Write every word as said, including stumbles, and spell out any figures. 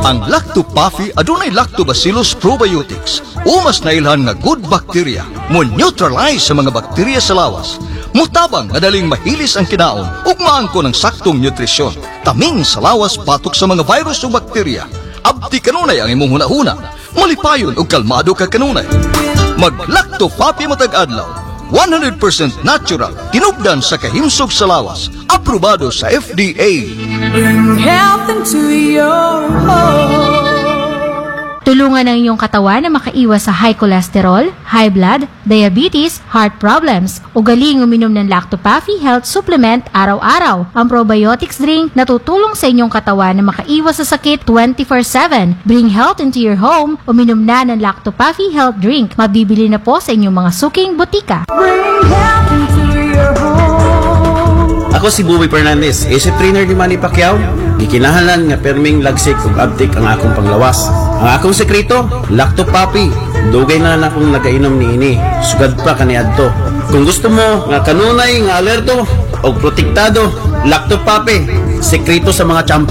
Ang Lactopuffy adunay Lactobacillus probiotics o mas nailhan nga good bacteria mo neutralize sa mga bakterya sa lawas. Mutabang madaling mahilis ang kinaon ug maangko ng saktong nutrisyon. Taming sa lawas patok sa mga virus o bakterya. Abdi kanunay ang imong hunahuna. Malipayon ug kalmado ka kanunay. Mag Lactopuffy matag adlaw. one hundred percent natural, tinubdan sa kahimsog sa lawas. Aprobado sa F D A. Bring health into your home. Tulungan ang iyong katawan na makaiwas sa high cholesterol, high blood, diabetes, heart problems. Ugaling uminom ng Lactopuffy Health Supplement araw-araw. Ang probiotics drink na tutulong sa inyong katawan na makaiwas sa sakit twenty-four seven. Bring health into your home. Uminom na ng Lactopuffy Health Drink. Mabibili na po sa inyong mga suking botika. Bring health into your home. Ako si Buboy Fernandez, isip trainer ni Manny Pacquiao. Gikinahanglan nga perming lagsik ug abtik ang akong panglawas. Ang akong sekreto, Lactopuffy. Dugay na na akong nagainom ni ini. Sugad pa kaniadto. Kung gusto mo nga kanunay nga alerto o protektado, Lactopuffy. Sekreto sa mga champion.